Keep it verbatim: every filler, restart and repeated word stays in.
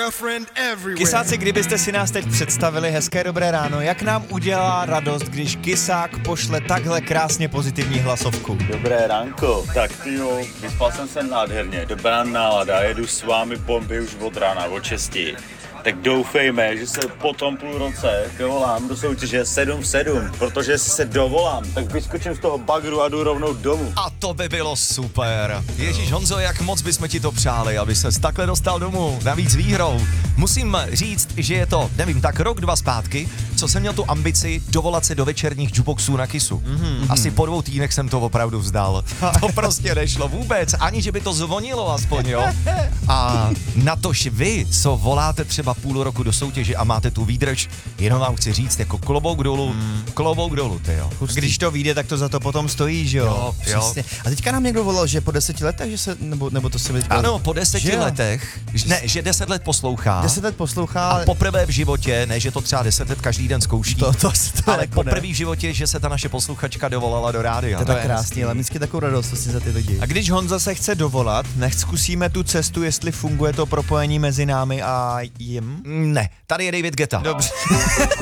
Kysáci, kdybyste si nás teď představili, hezké dobré ráno, jak nám udělá radost, když Kysák pošle takhle krásně pozitivní hlasovku. Dobré ránko, tak tyjo, vyspal jsem se nádherně, dobrá nálada, jedu s vámi bomby už od rána, od šesti. Tak doufejme, že se po tom půl roce dovolám do soutěže sedm v sedm, protože jestli se dovolám, tak vyskočím z toho bagru a jdu rovnou domů. A to by bylo super. Ježíš Honzo, jak moc bychom ti to přáli, aby ses takhle dostal domů, navíc výhrou. Musím říct, že je to, nevím, tak rok, dva zpátky, co jsem měl tu ambici dovolat se do večerních jukeboxů na Kysu. Mm-hmm. Asi po dvou týdnech jsem to opravdu vzdal. To prostě nešlo vůbec, ani že by to zvonilo aspoň, jo. A natož vy, co voláte třeba půl roku do soutěže a máte tu výdrž, jenom vám chci říct, jako klobouk dolů, mm. klobouk dolů, ty jo. Když to vyjde, tak to za to potom stojí, že jo? Jo, jo. Přesně. A teďka nám někdo volal, že po deseti letech, že se, nebo, nebo to se mi teďka... Ano, po deseti že letech, ne, že deset let poslouchá. Deset let poslouchá. A poprvé v životě, ne, že to třeba deset let každý den zkouší, to, to, to ale jako poprvé ne. v životě, že se ta naše posluchačka dovolala do rádia. To je tak krásný, ale vždycky takovou radost vlastně za ty lidi. A když Honza se chce dovolat, nech zkusíme tu cestu, jestli funguje to propojení mezi námi a jim? Ne, tady je David Guetta. Dobře.